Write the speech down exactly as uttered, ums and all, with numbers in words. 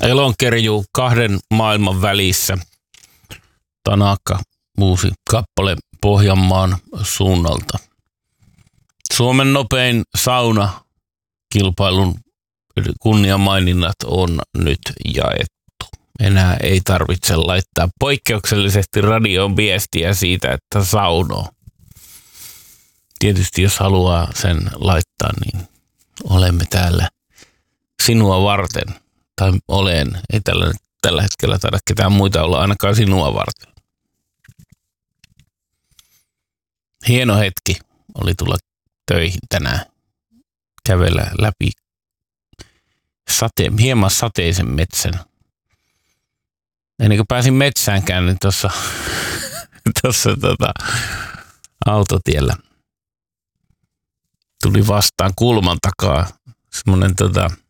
Elonkerjuu kahden maailman välissä. Tanaka, uusi kappale Pohjanmaan suunnalta. Suomen nopein sauna kilpailun kunniamaininnat on nyt jaettu. Enää ei tarvitse laittaa poikkeuksellisesti radioon viestiä siitä, että saunoo. Tietysti jos haluaa sen laittaa, niin olemme täällä sinua varten. Tai olen. Ei tällä, tällä hetkellä taida ketään muita olla ainakaan sinua varten. Hieno hetki oli tulla töihin tänään. Kävellä läpi sate, hieman sateisen metsän. Ennen kuin pääsin metsäänkään, niin tuossa tossa, tota, autotiellä tuli vastaan kulman takaa semmoinen tota,